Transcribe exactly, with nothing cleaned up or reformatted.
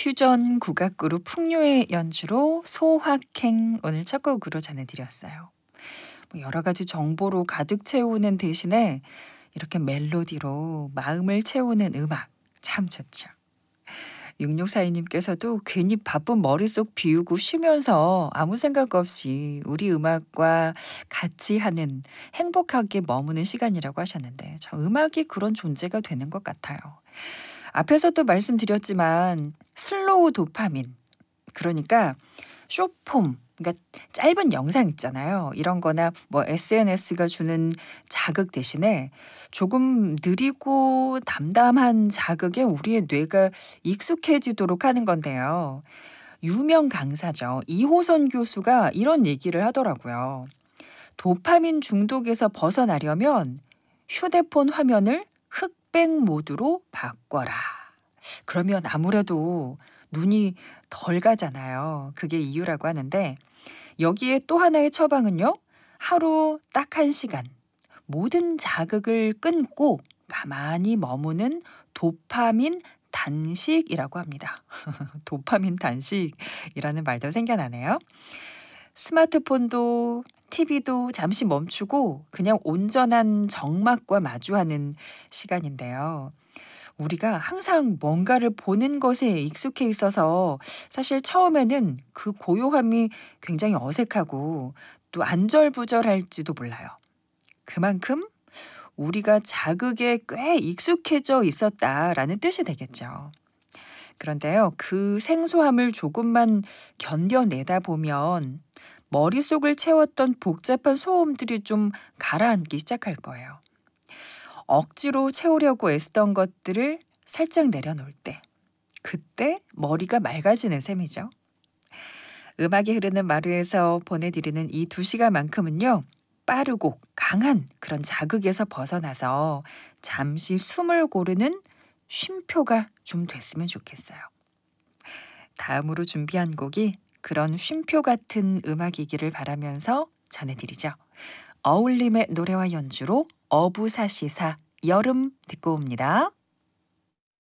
퓨전 국악 그룹 풍류의 연주로 소확행 오늘 첫 곡으로 전해드렸어요. 뭐 여러 가지 정보로 가득 채우는 대신에 이렇게 멜로디로 마음을 채우는 음악 참 좋죠. 육육사이 님께서도 괜히 바쁜 머릿속 비우고 쉬면서 아무 생각 없이 우리 음악과 같이 하는 행복하게 머무는 시간이라고 하셨는데 저 음악이 그런 존재가 되는 것 같아요. 앞에서도 말씀드렸지만 슬로우 도파민, 그러니까 숏폼, 그러니까 짧은 영상 있잖아요. 이런 거나 뭐 에스엔에스가 주는 자극 대신에 조금 느리고 담담한 자극에 우리의 뇌가 익숙해지도록 하는 건데요. 유명 강사죠. 이호선 교수가 이런 얘기를 하더라고요. 도파민 중독에서 벗어나려면 휴대폰 화면을 흑백 모드로 바꿔라. 그러면 아무래도 눈이 덜 가잖아요. 그게 이유라고 하는데 여기에 또 하나의 처방은요. 하루 딱 한 시간 모든 자극을 끊고 가만히 머무는 도파민 단식이라고 합니다. 도파민 단식이라는 말도 생겨나네요. 스마트폰도 티비도 잠시 멈추고 그냥 온전한 정막과 마주하는 시간인데요. 우리가 항상 뭔가를 보는 것에 익숙해 있어서 사실 처음에는 그 고요함이 굉장히 어색하고 또 안절부절할지도 몰라요. 그만큼 우리가 자극에 꽤 익숙해져 있었다라는 뜻이 되겠죠. 그런데요, 그 생소함을 조금만 견뎌내다 보면 머릿속을 채웠던 복잡한 소음들이 좀 가라앉기 시작할 거예요. 억지로 채우려고 애쓰던 것들을 살짝 내려놓을 때, 그때 머리가 맑아지는 셈이죠. 음악이 흐르는 마루에서 보내드리는 이 두 시간만큼은요. 빠르고 강한 그런 자극에서 벗어나서 잠시 숨을 고르는 쉼표가 좀 됐으면 좋겠어요. 다음으로 준비한 곡이 그런 쉼표 같은 음악이기를 바라면서 전해드리죠. 어울림의 노래와 연주로 어부사시사 여름 듣고 옵니다.